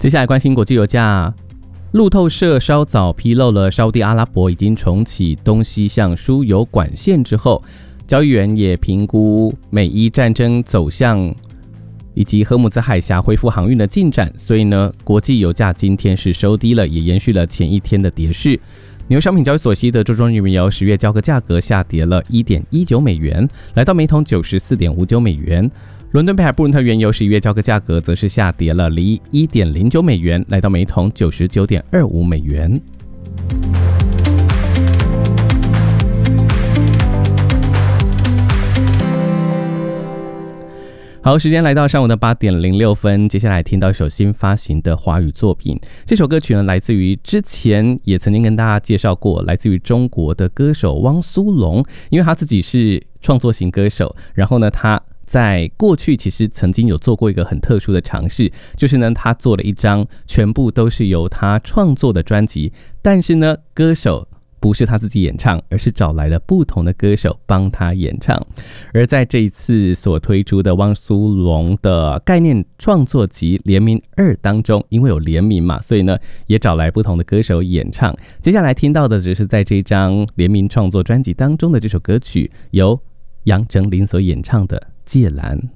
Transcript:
接下来关心国际油价，路透社稍早披露了沙地阿拉伯已经重启东西向输油管线之后，交易员也评估美伊战争走向以及荷姆兹海峡恢复航运的进展，所以呢，国际油价今天是收低了，也延续了前一天的跌势。纽约商品交易所西德州中原油10月交割价格下跌了 1.19 美元，来到每桶 94.59 美元。伦敦北海布伦特原油11月交割价格则是下跌了 1.09 美元，来到每桶 99.25 美元。好，时间来到上午的8点06分，接下来听到一首新发行的华语作品。这首歌曲呢，来自于之前也曾经跟大家介绍过，来自于中国的歌手汪苏泷，因为他自己是创作型歌手，然后呢，他在过去其实曾经有做过一个很特殊的尝试，就是呢，他做了一张全部都是由他创作的专辑，但是呢，歌手不是他自己演唱，而是找来了不同的歌手帮他演唱。而在这一次所推出的汪苏泷的概念创作集联名2当中，因为有联名嘛，所以呢也找来不同的歌手演唱。接下来听到的只是在这张联名创作专辑当中的这首歌曲，由杨丞琳所演唱的《芥蓝》。